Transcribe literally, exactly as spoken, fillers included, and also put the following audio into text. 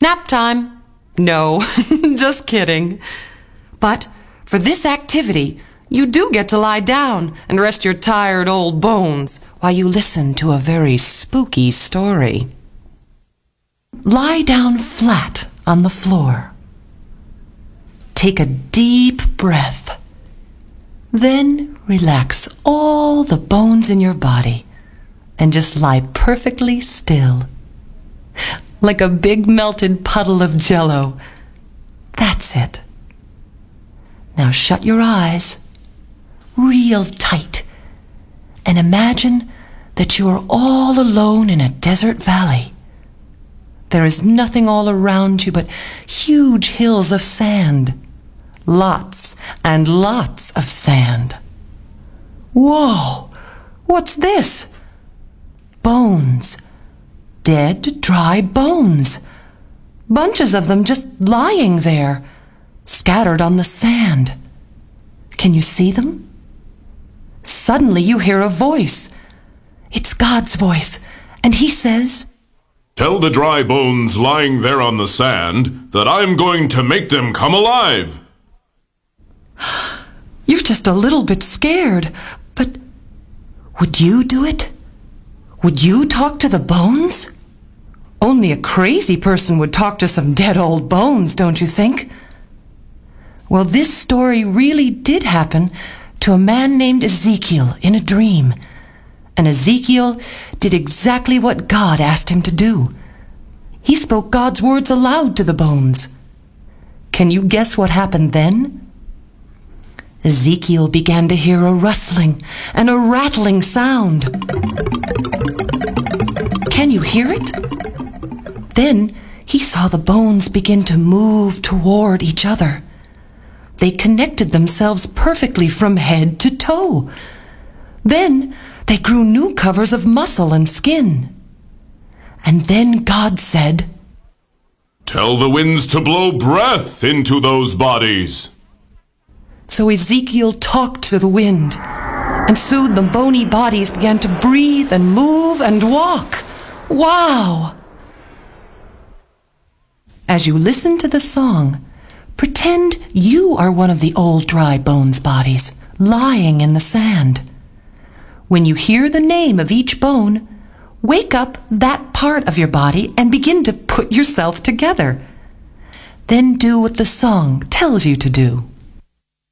Nap time. No, just kidding. But for this activity, you do get to lie down and rest your tired old bones while you listen to a very spooky story. Lie down flat on the floor. Take a deep breath. Then relax all the bones in your body and just lie perfectly still, like a big melted puddle of Jell-O. That's it. Now shut your eyes real tight and imagine that you are all alone in a desert valley. There is nothing all around you but huge hills of sand. Lots and lots of sand. Whoa! What's this? Bones. Dead, dry bones. Bunches of them just lying there, scattered on the sand. Can you see them? Suddenly you hear a voice. It's God's voice, and he says, "Tell the dry bones lying there on the sand that I'm going to make them come alive." You're just a little bit scared, but would you do it? Would you talk to the bones? Only a crazy person would talk to some dead old bones, don't you think? Well, this story really did happen to a man named Ezekiel in a dream. And Ezekiel did exactly what God asked him to do. He spoke God's words aloud to the bones. Can you guess what happened then? Ezekiel began to hear a rustling and a rattling sound. Can you hear it? Then he saw the bones begin to move toward each other. They connected themselves perfectly from head to toe. Then they grew new covers of muscle and skin. And then God said, "Tell the winds to blow breath into those bodies." So Ezekiel talked to the wind, and soon the bony bodies began to breathe and move and walk. Wow! As you listen to the song, pretend you are one of the old dry bones bodies lying in the sand. When you hear the name of each bone, wake up that part of your body and begin to put yourself together. Then do what the song tells you to do.